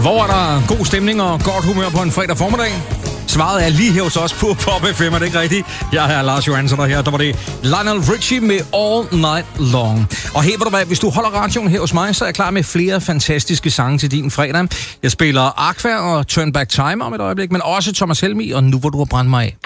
Hvor er der god stemning og godt humør på en fredag formiddag? Svaret er lige her hos os på Pop FM, er det ikke rigtigt? Jeg er Lars Johansson, og her der var det Lionel Richie med All Night Long. Og hey, hvis du holder radioen her hos mig, så er jeg klar med flere fantastiske sange til din fredag. Jeg spiller Aqua og Turn Back Time om et øjeblik, men også Thomas Helmig og Nu hvor du har brændt mig af.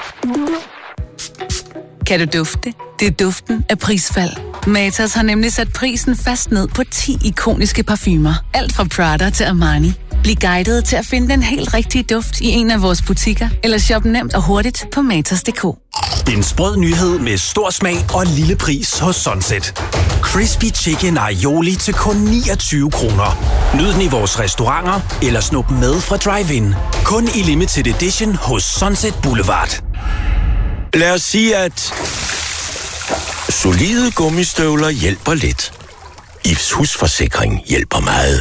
Kan du dufte? Det er duften af prisfald. Matas har nemlig sat prisen fast ned på 10 ikoniske parfumer. Alt fra Prada til Armani. Bliv guidet til at finde den helt rigtige duft i en af vores butikker, eller shop nemt og hurtigt på matas.dk. En sprød nyhed med stor smag og lille pris hos Sunset. Crispy Chicken Aioli til kun 29 kroner. Nyd den i vores restauranter, eller snup med fra Drive-In. Kun i limited edition hos Sunset Boulevard. Lad os sige, at solide gummistøvler hjælper lidt. Ifs husforsikring hjælper meget.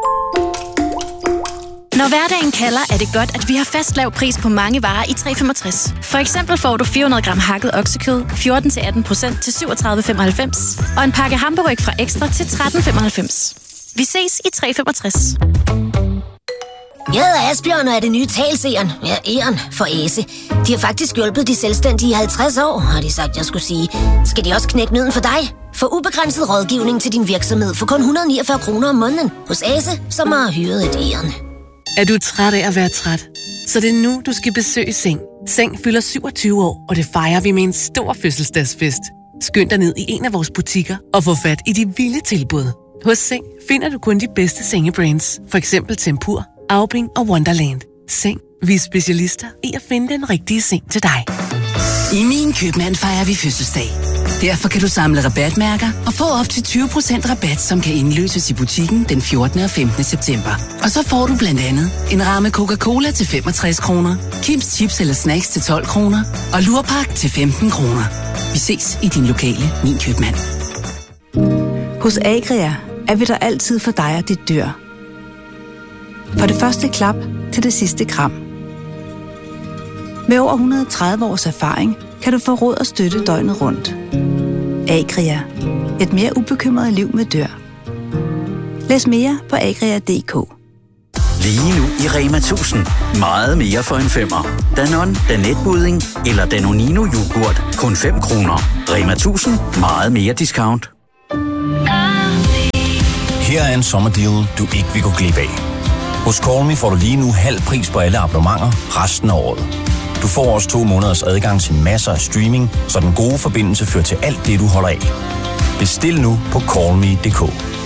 Når hverdagen kalder, er det godt, at vi har fast lav pris på mange varer i 365. For eksempel får du 400 gram hakket oksekød, 14-18% til 37,95. Og en pakke hamburg fra Ekstra til 13,95. Vi ses i 365. Jeg hedder Asbjørn og er det nye talseren. Ja, Eren for Æse. De har faktisk hjulpet de selvstændige i 50 år, har de sagt, jeg skulle sige. Skal de også knække nødden for dig? For ubegrænset rådgivning til din virksomhed for kun 149 kroner om måneden hos Æse, som har hyret et Eren. Er du træt af at være træt? Så det er nu, du skal besøge Seng. Seng fylder 27 år, og det fejrer vi med en stor fødselsdagsfest. Skynd dig ned i en af vores butikker og få fat i de vilde tilbud. Hos Seng finder du kun de bedste sengebrands. For eksempel Tempur, Aubing og Wonderland. Seng. Vi er specialister i at finde den rigtige seng til dig. I Min Købmand fejrer vi fødselsdag. Derfor kan du samle rabatmærker og få op til 20% rabat, som kan indløses i butikken den 14. og 15. september. Og så får du blandt andet en ramme Coca-Cola til 65 kroner, Kims Chips eller Snacks til 12 kroner og Lurpak til 15 kroner. Vi ses i din lokale Min Købmand. Hos Agria er vi der altid for dig og dit dyr. For det første klap til det sidste kram. Med over 130 års erfaring kan du få råd og støtte døgnet rundt. Agria. Et mere ubekymret liv med dyr. Læs mere på agria.dk. Lige nu i Rema 1000. Meget mere for en femmer. Danone, Danetbudding eller Danonino yoghurt. Kun 5 kroner. Rema 1000. Meget mere discount. Her er en sommerdeal, du ikke vil gå glip af. Hos Call Me får du lige nu halv pris på alle abonnementer resten af året. Du får også 2 måneders adgang til masser af streaming, så den gode forbindelse fører til alt det, du holder af. Bestil nu på callme.dk.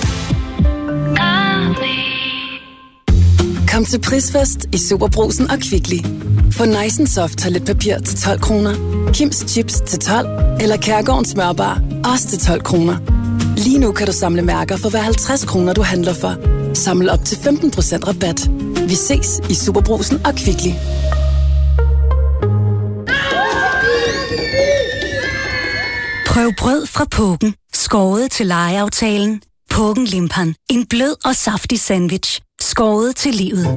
Kom til prisfest i Superbrugsen og Kvickly. Få Nice & Soft toiletpapir til 12 kroner, Kims Chips til 12 eller Kærgårdens smørbar også til 12 kroner. Lige nu kan du samle mærker for hver 50 kroner, du handler for. Samle op til 15% rabat. Vi ses i Superbrugsen og Kvickly. Prøv brød fra Pågen. Skåret til lejeaftalen. Pågen Limpan. En blød og saftig sandwich. Skåret til livet.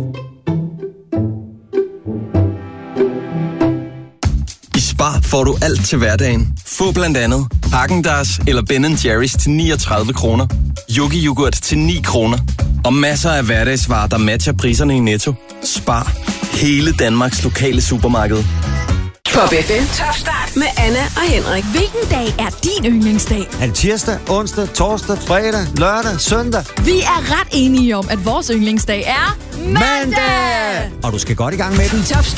I Spar får du alt til hverdagen. Få blandt andet Häagen-Dazs eller Ben & Jerry's til 39 kroner. Yogi yoghurt til 9 kroner. Og masser af hverdagsvarer, der matcher priserne i Netto. Spar. Hele Danmarks lokale supermarked. Pop FM. Top start med Anna og Henrik. Hvilken dag er din yndlingsdag? Er det tirsdag, onsdag, torsdag, fredag, lørdag, søndag? Vi er ret enige om, at vores yndlingsdag er mandag! Og du skal godt i gang med den. Top start.